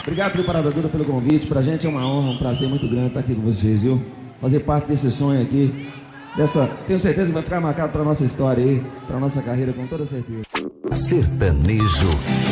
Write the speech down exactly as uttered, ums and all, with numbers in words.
Obrigado, preparadora, pelo convite. Pra gente é uma honra, um prazer muito grande estar aqui com vocês, viu? Fazer parte desse sonho aqui. Dessa, tenho certeza que vai ficar marcado pra nossa história aí, pra nossa carreira, com toda certeza. Sertanejo